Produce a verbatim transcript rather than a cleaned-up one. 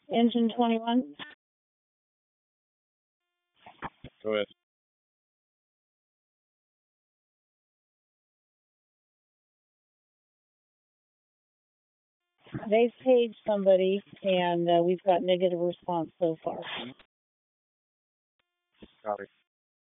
Engine twenty-one. Go ahead. They've paid somebody, and uh, we've got negative response so far. Copy.